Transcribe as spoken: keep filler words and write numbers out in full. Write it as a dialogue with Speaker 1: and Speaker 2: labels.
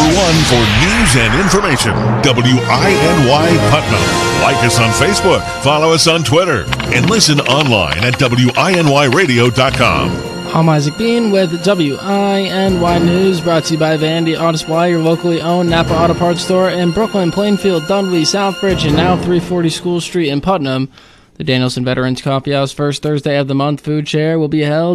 Speaker 1: number one for news and information. W I N Y Putnam. Like us on Facebook, follow us on Twitter, and listen online at W I N Y radio dot com.
Speaker 2: I'm Isaac Bean with W I N Y News, brought to you by Vandy Auto Supply, your locally owned Napa Auto Parts store in Brooklyn, Plainfield, Dunwoody, Southbridge, and now three forty School Street in Putnam. The Danielson Veterans Coffee House first Thursday of the month food share will be held